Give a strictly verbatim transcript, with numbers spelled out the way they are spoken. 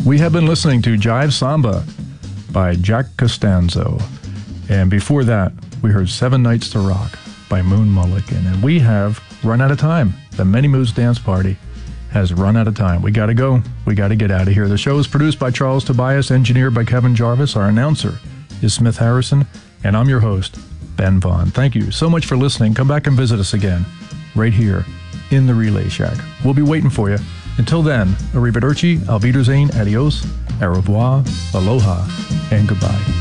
We have been listening to Jive Samba by Jack Costanzo. And before that, we heard Seven Nights to Rock by Moon Mulligan. And we have run out of time. The Many Moods Dance Party has run out of time. We got to go. We got to get out of here. The show is produced by Charles Tobias, engineered by Kevin Jarvis. Our announcer is Smith Harrison, and I'm your host, Ben Vaughn. Thank you so much for listening. Come back and visit us again right here in the Relay Shack. We'll be waiting for you. Until then, arrivederci, auf Wiedersehen, adios, au revoir, aloha, and goodbye.